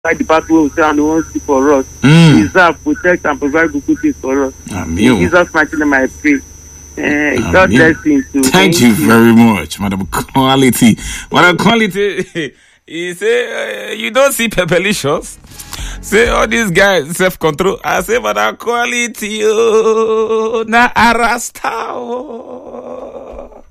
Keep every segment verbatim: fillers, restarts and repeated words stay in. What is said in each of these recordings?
like the pathway will say, and the ones for us. Mm. Preserve, protect, and provide good things for us. Amen. Jesus' mighty name, I pray. Uh, God bless you too. Thank, Thank you, you very much, Madam Quality. Madam Quality, he say, uh, you don't see Pepelicious? Say, all these guys, self-control. I say, Madam Quality, oh, na arasta, oh.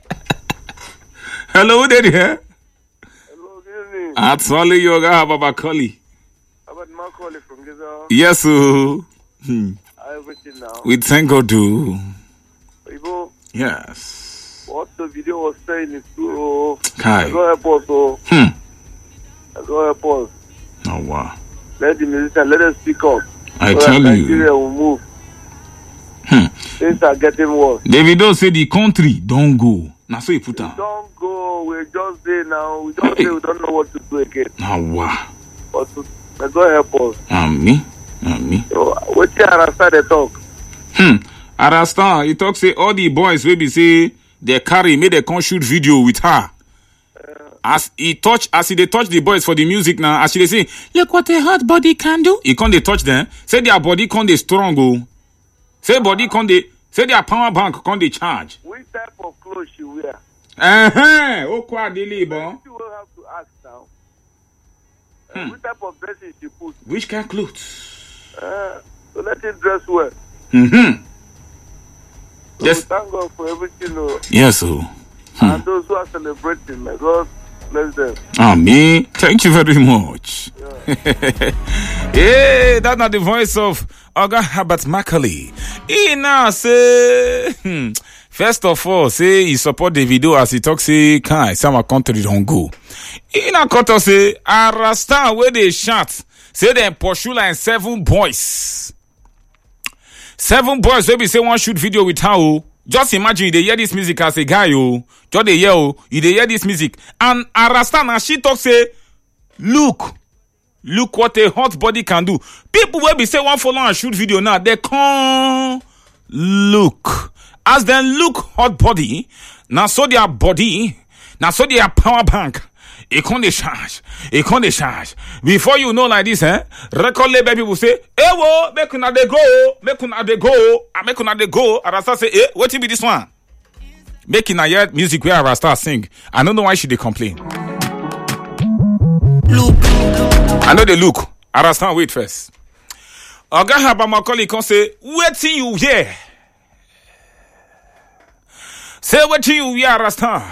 Hello, there, here. Hello, good evening. Atswali Yoga, Baba Koli. About Macaulay from Giza. Yes, sir. Hmm. Everything now. We thank God, too. People, yes. What the video was saying is true. Kai. Go help us, oh. Hmm. Go help us. Oh, wow. Let the musician, let us speak up. I so tell you. Nigeria will move. Hmm. Things are getting worse. Davido say the country don't go. Now, so you put on. Don't go. We're just there now. We just hey. say we don't know what to do again. Oh, wow. But to, let God help us. And me? And me? So, what you understand the talk? Hmm. Arasta, he talk say all the boys will be say they carry, make they come shoot video with her. As he touch, as he they touch the boys for the music now, as they say, look what a hot body can do. He can't they touch them. Say their body can't they strong go. Say body can't they, say their power bank can't they charge. Which type of clothes she wear? Uh huh. Oh, quite deliver. You will have to ask now. Uh, hmm. Which type of dressing she put? Which kind of clothes? Uh, so let him dress well. Mm-hmm. So yes. Thank God for everything. Uh, yes, sir. Hmm. And those who are celebrating, may God bless them. Amen. Thank you very much. Yeah. Hey, that's not the voice of Oga Herbert Macaulay. He now say, hmm, first of all, say he support the video as he talk, say, can some our country don't go. He now cut us say, Arasta where they shout, say they pursue like seven boys. Seven boys, maybe say one shoot video with her. Just imagine you they hear this music as a guy, oh. Just they hear, oh, you they hear this music. And Arasta now she talk say, look, look what a hot body can do. People will be say one follow and shoot video now. They can't look. As then look hot body, now so their body, now so their power bank. It can't they charge. It can't they charge. Before you know like this, eh? Record label people say, eh, wo, make una they go, make una they go, make una they go. Arasta say, eh, what be this one? Making a hear music where Arasta sing. I don't know why she they complain. Look. I know they look. Arasta, wait first. Oga Herbert Macaulay can say, wait till you hear. Say what till you hear, Arasta.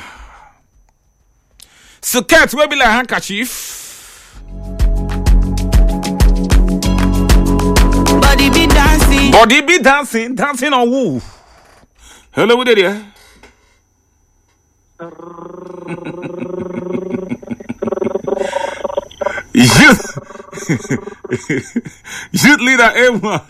So cat will be like handkerchief. Body be dancing. Body be dancing. Dancing on who? Hello, what are you? Youth leader Emma.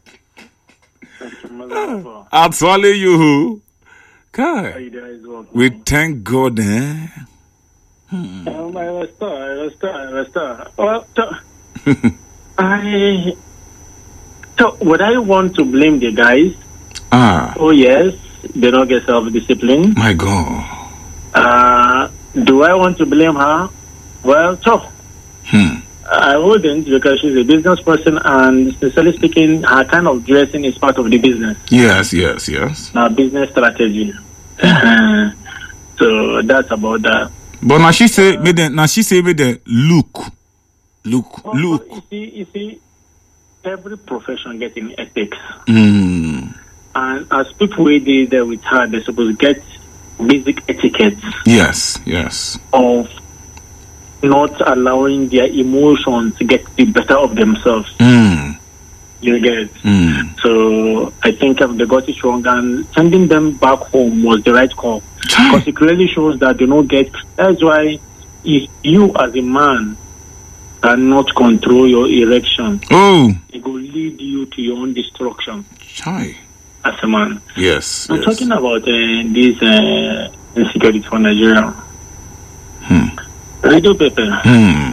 I'll swallow you. God. We thank God, eh? Hmm. Um, I was star, I was star, I was star. Well, so, I. So, would I want to blame the guys? Ah. Oh, yes. They don't get self-discipline. My God. Uh, do I want to blame her? Well, so. Hmm. I wouldn't, because she's a business person, and sincerely speaking, her kind of dressing is part of the business. Yes, yes, yes. Her business strategy. Uh, so, that's about that. But now she say, me the, now she say, me the look, look, well, look. You see, you see, every profession getting ethics, mm. and as people were there with her, they're supposed to get basic etiquette. Yes, yes. Of not allowing their emotions to get the better of themselves. Mm. You get it? Mm. So I think if they got it wrong, and sending them back home was the right call. Because it clearly shows that they don't get. That's why if you as a man cannot control your erection, oh, it will lead you to your own destruction. Chai. As a man. Yes. I'm yes. talking about uh, this uh, insecurity for Nigeria. Hmm. Radio paper. Hmm.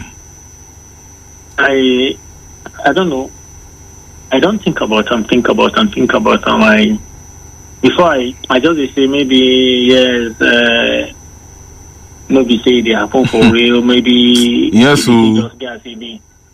I I don't know. I don't think about them, think about them, think about them. I before I I just say maybe yes, uh, maybe say they happen for real, maybe yes, maybe just get a C B.